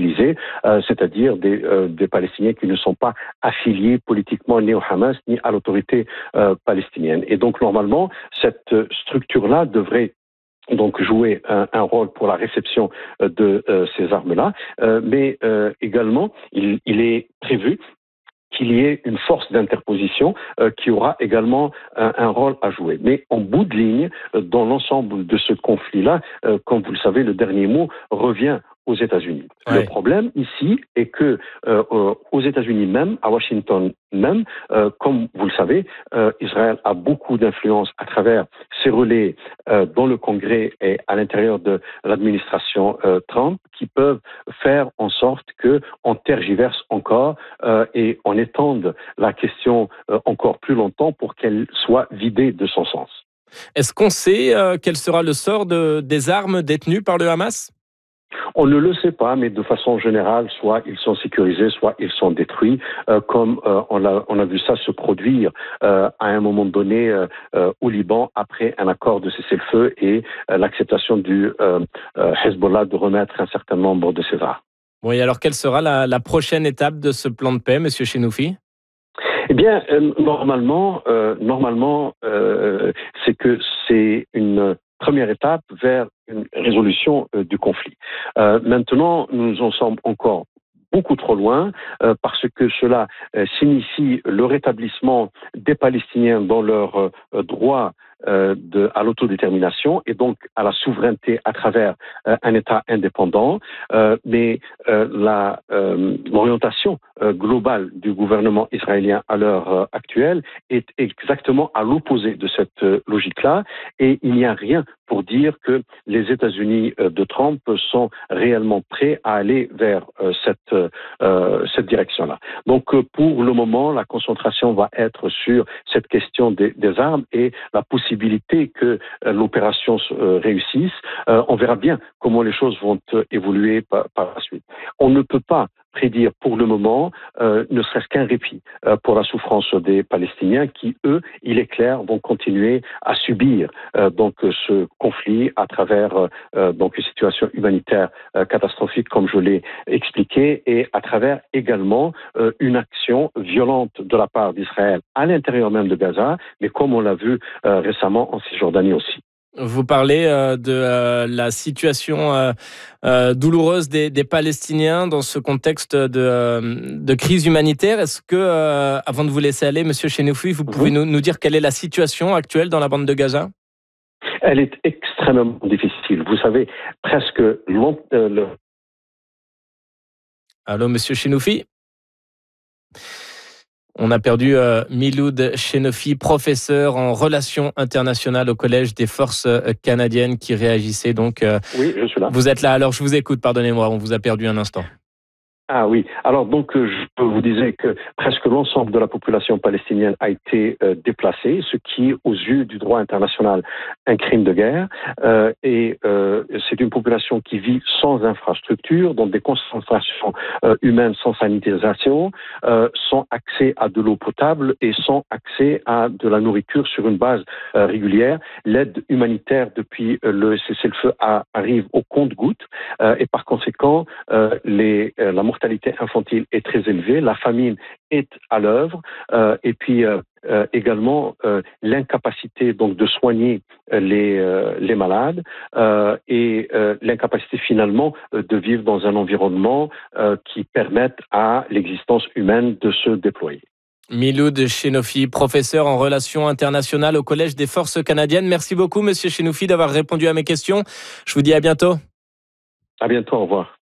utilisé, c'est-à-dire des Palestiniens qui ne sont pas affiliés politiquement ni au Hamas ni à l'autorité palestinienne. Et donc normalement, cette structure-là devrait donc jouer un rôle pour la réception de ces armes-là, mais également il est prévu qu'il y ait une force d'interposition qui aura également un rôle à jouer. Mais en bout de ligne, dans l'ensemble de ce conflit-là, comme vous le savez, le dernier mot revient aux États-Unis. Ouais. Le problème ici est que aux États-Unis même, à Washington même, comme vous le savez, Israël a beaucoup d'influence à travers ses relais dans le Congrès et à l'intérieur de l'administration Trump, qui peuvent faire en sorte qu'on tergiverse encore et on étende la question encore plus longtemps pour qu'elle soit vidée de son sens. Est-ce qu'on sait quel sera le sort des armes détenues par le Hamas ? On ne le sait pas, mais de façon générale, soit ils sont sécurisés, soit ils sont détruits, comme on a vu ça se produire à un moment donné au Liban après un accord de cessez-le-feu et l'acceptation du Hezbollah de remettre un certain nombre de ses armes. Oui, alors quelle sera la prochaine étape de ce plan de paix, Monsieur Chenoufi ? Eh bien, normalement, c'est que c'est une première étape vers une résolution du conflit. Maintenant, nous en sommes encore beaucoup trop loin parce que cela signifie le rétablissement des Palestiniens dans leur droit à l'autodétermination et donc à la souveraineté à travers un État indépendant. Mais l'orientation globale du gouvernement israélien à l'heure actuelle est exactement à l'opposé de cette logique-là et il n'y a rien pour dire que les États-Unis de Trump sont réellement prêts à aller vers cette direction-là. Donc pour le moment, la concentration va être sur cette question des armes et la possibilité que l'opération réussisse. On verra bien comment les choses vont évoluer par la suite. On ne peut pas prédire pour le moment ne serait-ce qu'un répit pour la souffrance des Palestiniens qui, eux, il est clair, vont continuer à subir donc ce conflit à travers donc une situation humanitaire catastrophique comme je l'ai expliqué et à travers également une action violente de la part d'Israël à l'intérieur même de Gaza, mais comme on l'a vu récemment en Cisjordanie aussi. Vous parlez de la situation douloureuse des Palestiniens dans ce contexte de crise humanitaire. Est-ce que, avant de vous laisser aller, Monsieur Chenoufi, vous pouvez nous dire quelle est la situation actuelle dans la bande de Gaza ? Elle est extrêmement difficile. Vous savez, presque Allô, Monsieur Chenoufi ? On a perdu Miloud Chenoufi, professeur en relations internationales au Collège des Forces canadiennes qui réagissait donc. Oui, je suis là. Vous êtes là, alors je vous écoute, pardonnez-moi, on vous a perdu un instant. Ah oui, alors donc je vous disais que presque l'ensemble de la population palestinienne a été déplacée, ce qui est aux yeux du droit international un crime de guerre et c'est une population qui vit sans infrastructure, dans des concentrations humaines sans sanitisation, sans accès à de l'eau potable et sans accès à de la nourriture sur une base régulière. L'aide humanitaire depuis le cessez-le-feu arrive au compte-gouttes et par conséquent la mortalité infantile est très élevée, la famine est à l'œuvre et puis également l'incapacité donc de soigner les malades et l'incapacité finalement de vivre dans un environnement qui permette à l'existence humaine de se déployer. Miloud Chenoufi, professeur en relations internationales au Collège des Forces canadiennes. Merci beaucoup, Monsieur Chenoufi, d'avoir répondu à mes questions. Je vous dis à bientôt. À bientôt, au revoir.